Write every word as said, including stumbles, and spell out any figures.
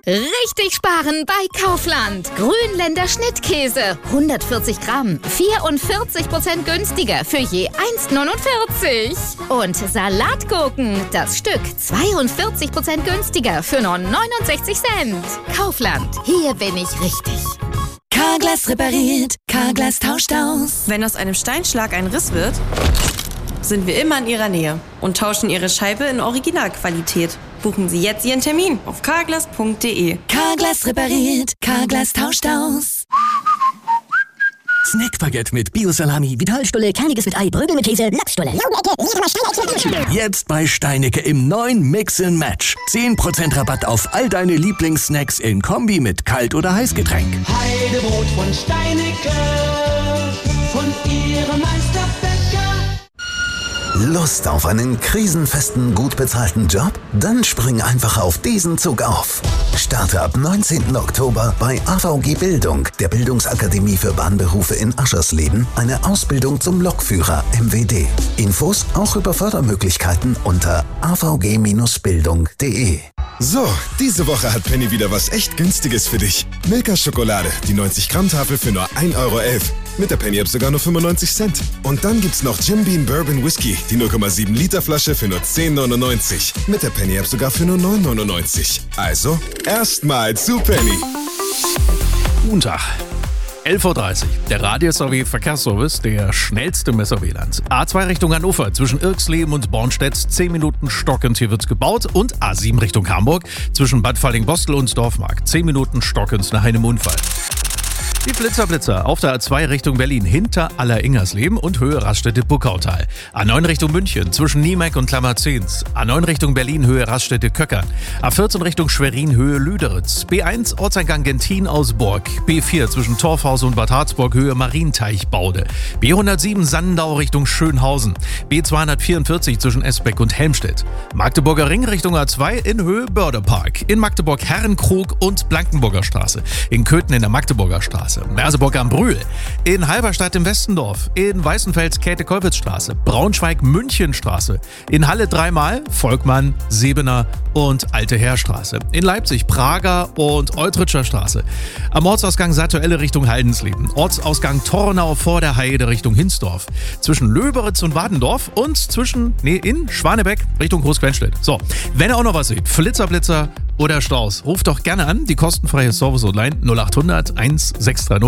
Richtig sparen bei Kaufland. Grünländer Schnittkäse. hundertvierzig Gramm. vierundvierzig Prozent günstiger für je eins Komma neunundvierzig. Und Salatgurken. Das Stück zweiundvierzig Prozent günstiger für nur neunundsechzig Cent. Kaufland. Hier bin ich richtig. Carglass repariert. Carglass tauscht aus. Wenn aus einem Steinschlag ein Riss wird, sind wir immer in Ihrer Nähe und tauschen Ihre Scheibe in Originalqualität. Buchen Sie jetzt Ihren Termin auf carglass punkt de. Carglass repariert. Carglass tauscht aus. Snackbaguette mit Bio-Salami, Vitalstulle, Kerniges mit Ei, Brögel mit Käse, Lachsstulle. jetzt bei Steinecke im neuen Mix and Match. zehn Prozent Rabatt auf all deine Lieblingssnacks in Kombi mit Kalt- oder Heißgetränk. Heidebrot von Steinecke, von ihrem Meisterbäcker. Lust auf einen krisenfesten, gut bezahlten Job? Dann spring einfach auf diesen Zug auf. Starte ab neunzehnten Oktober bei A V G Bildung, der Bildungsakademie für Bahnberufe in Aschersleben, eine Ausbildung zum Lokführer M W D. Infos auch über Fördermöglichkeiten unter a v g Bindestrich bildung punkt de. So, diese Woche hat Penny wieder was echt Günstiges für dich. Milka Schokolade, die neunzig Gramm Tafel für nur ein Euro elf. Mit der Penny-App sogar nur fünfundneunzig Cent. Und dann gibt's noch Jim Beam Bourbon Whisky, die null Komma sieben Liter Flasche für nur zehn neunundneunzig. Mit der Penny-App sogar für nur neun neunundneunzig. Also, erstmal zu Penny. Guten Tag. elf Uhr dreißig. Der Radius sowie Verkehrsservice, der schnellste Messer W L A Ns. A zwei Richtung Hannover, zwischen Irksleben und Bornstedt, zehn Minuten stockend, hier wird's gebaut. Und A sieben Richtung Hamburg, zwischen Bad Falling-Bostel und Dorfmark, zehn Minuten stockend nach einem Unfall. Die Blitzer Blitzer auf der A zwei Richtung Berlin hinter Aller-Ingersleben und Höhe Raststätte-Buckautal. A neun Richtung München zwischen Niemek und Klammerzens. A neun Richtung Berlin Höhe Raststätte-Köckern. A vierzehn Richtung Schwerin Höhe Lüderitz. B eins Ortseingang Gentin aus Borg. B vier zwischen Torfhaus und Bad Harzburg Höhe Marienteichbaude. B hundertsieben Sandau Richtung Schönhausen. B zweihundertvierundvierzig zwischen Esbeck und Helmstedt. Magdeburger Ring Richtung A zwei in Höhe Bördepark. In Magdeburg Herrenkrug und Blankenburger Straße. In Köthen in der Magdeburger Straße. Merseburg am Brühl, in Halberstadt im Westendorf, in Weißenfels Käthe-Kollwitz-Straße, Braunschweig-München-Straße, in Halle dreimal, Volkmann, Sebener und Alte Heerstraße, in Leipzig, Prager und Eutritscher Straße, am Ortsausgang Satuelle Richtung Haldensleben, Ortsausgang Tornau vor der Heide Richtung Hinsdorf, zwischen Löberitz und Wadendorf und zwischen, nee, in Schwanebeck Richtung Großquenstedt. So, wenn ihr auch noch was seht, Flitzer, Blitzer oder Staus, ruft doch gerne an, die kostenfreie Service-Hotline null acht hundert eins sechs drei null.